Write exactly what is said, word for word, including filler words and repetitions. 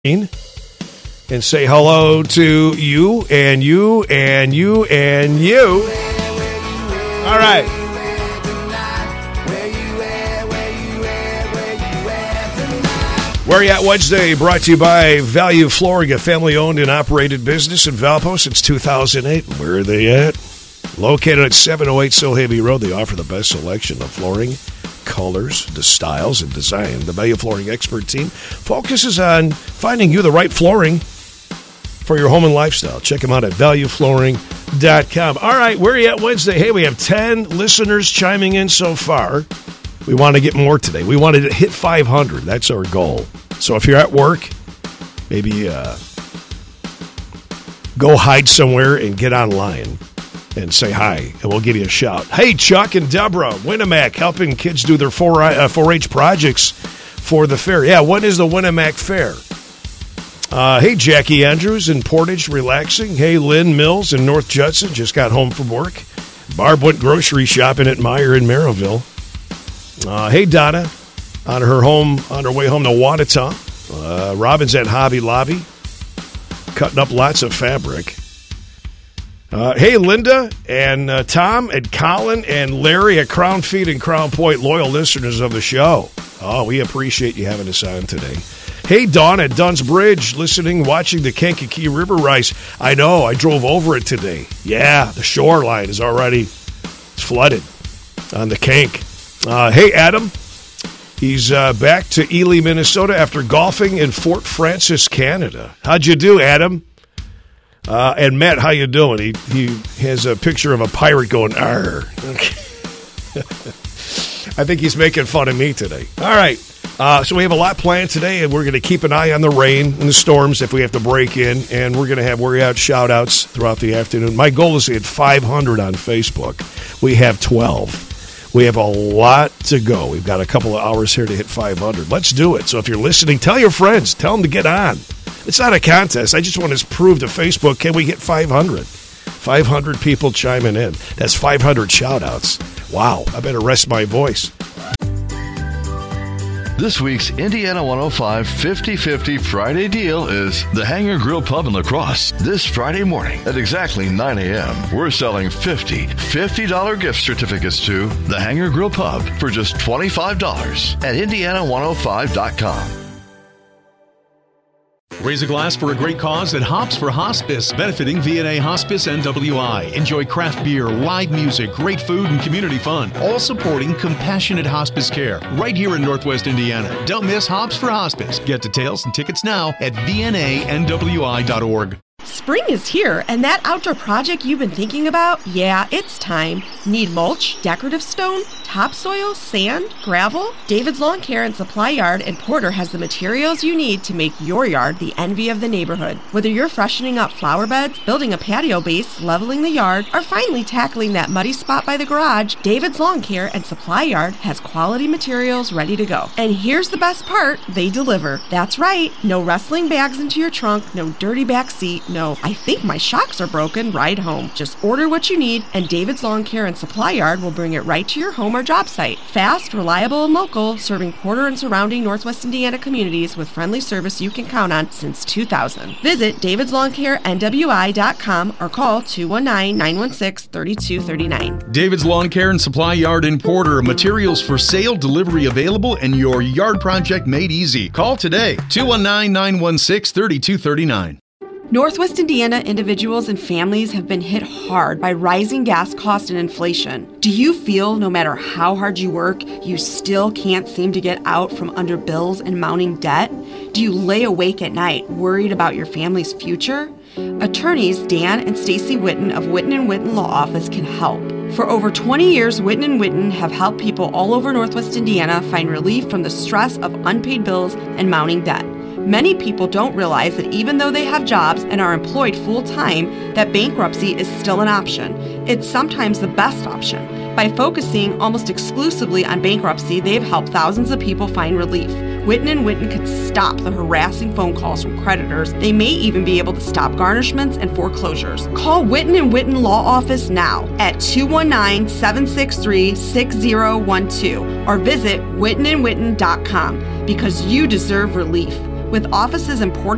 and say hello to you and you and you and you. All right. Where You At Wednesday, brought to you by Value Flooring, a family-owned and operated business in Valpo since two thousand eight. Where are they at? Located at seven oh eight Silhavy Road, they offer the best selection of flooring, colors, the styles, and design. The Value Flooring expert team focuses on finding you the right flooring for your home and lifestyle. Check them out at value flooring dot com. All right, where are you at Wednesday? Hey, we have ten listeners chiming in so far. We want to get more today. We wanted to hit five hundred. That's our goal. So if you're at work, maybe uh, go hide somewhere and get online and say hi, and we'll give you a shout. Hey, Chuck and Deborah, Winnemac, helping kids do their four H projects for the fair. Yeah, when is the Winnemac Fair? Uh, hey, Jackie Andrews in Portage, relaxing. Hey, Lynn Mills in North Judson, just got home from work. Barb went grocery shopping at Meyer in Merrillville. Uh, hey, Donna, on her home, on her way home to Wanata. Uh, Robin's at Hobby Lobby, cutting up lots of fabric. Uh, hey, Linda and uh, Tom and Colin and Larry at Crown Feed and Crown Point, loyal listeners of the show. Oh, we appreciate you having us on today. Hey, Dawn at Dunn's Bridge, listening, watching the Kankakee River rise. I know, I drove over it today. Yeah, the shoreline is already it's flooded on the Kank. Uh, hey, Adam. He's uh, back to Ely, Minnesota after golfing in Fort Francis, Canada. How'd you do, Adam? Uh, and Matt, how you doing? He he has a picture of a pirate going, arr. Okay. I think he's making fun of me today. All right. Uh, so we have a lot planned today, and we're going to keep an eye on the rain and the storms if we have to break in, and we're going to have Where You At shout-outs throughout the afternoon. My goal is to hit five hundred on Facebook. We have twelve. We have a lot to go. We've got a couple of hours here to hit five hundred. Let's do it. So if you're listening, tell your friends. Tell them to get on. It's not a contest. I just want to prove to Facebook, can we hit five hundred? five hundred people chiming in. That's five hundred shout-outs. Wow, I better rest my voice. This week's Indiana one oh five fifty-fifty Friday deal is the Hangar Grill Pub in La Crosse. This Friday morning at exactly nine a.m., we're selling fifty fifty dollars gift certificates to the Hangar Grill Pub for just twenty-five dollars at indiana one oh five dot com. Raise a glass for a great cause at Hops for Hospice, benefiting V N A Hospice N W I. Enjoy craft beer, live music, great food, and community fun, all supporting compassionate hospice care right here in Northwest Indiana. Don't miss Hops for Hospice. Get details and tickets now at v n a n w i dot org. Spring is here, and that outdoor project you've been thinking about, yeah, it's time. Need mulch, decorative stone, topsoil, sand, gravel? David's Lawn Care and Supply Yard in Porter has the materials you need to make your yard the envy of the neighborhood. Whether you're freshening up flower beds, building a patio base, leveling the yard, or finally tackling that muddy spot by the garage, David's Lawn Care and Supply Yard has quality materials ready to go. And here's the best part, they deliver. That's right, no wrestling bags into your trunk, no dirty back seat, no, I think my shocks are broken, ride home. Just order what you need, and David's Lawn Care and Supply Yard will bring it right to your home or job site. Fast, reliable, and local, serving Porter and surrounding Northwest Indiana communities with friendly service you can count on since two thousand. Visit davids lawn care n w i dot com or call two one nine, nine one six, three two three nine. David's Lawn Care and Supply Yard in Porter. Materials for sale, delivery available, and your yard project made easy. Call today, two one nine, nine one six, three two three nine. Northwest Indiana individuals and families have been hit hard by rising gas costs and inflation. Do you feel no matter how hard you work, you still can't seem to get out from under bills and mounting debt? Do you lay awake at night worried about your family's future? Attorneys Dan and Stacy Witten of Witten and Witten Law Office can help. For over twenty years, Witten and Witten have helped people all over Northwest Indiana find relief from the stress of unpaid bills and mounting debt. Many people don't realize that even though they have jobs and are employed full-time, that bankruptcy is still an option. It's sometimes the best option. By focusing almost exclusively on bankruptcy, they've helped thousands of people find relief. Witten and Witten could stop the harassing phone calls from creditors. They may even be able to stop garnishments and foreclosures. Call Witten and Witten Law Office now at two one nine, seven six three, six zero one two or visit witten and witten dot com because you deserve relief. With offices in Porter